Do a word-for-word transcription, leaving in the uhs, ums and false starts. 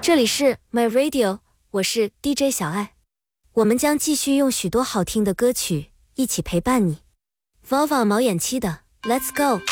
这里是 My Radio， 我是 D J 小爱，我们将继续用许多好听的歌曲一起陪伴你。Vova 毛眼期的 Let's Go。